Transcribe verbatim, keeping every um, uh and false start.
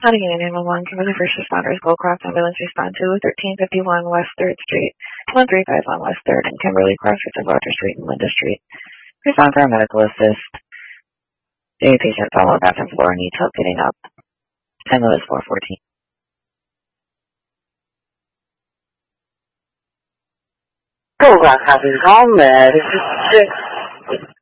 Huntington nine one one, Kimberly First Responders, Goldcroft Ambulance respond to thirteen fifty-one West third Street, one three five one West third, and Kimberly Crossroads of Water Street and Linda Street. Respond for a medical assist. The patient fell on the bathroom floor and needs help getting up. Time is four fourteen. Goldcroft Housing Call, this is six